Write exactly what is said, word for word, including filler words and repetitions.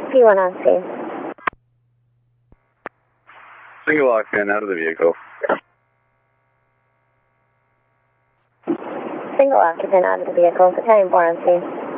P one on scene. Single occupant out of the vehicle. Single occupant out of the vehicle. Battalion four on scene.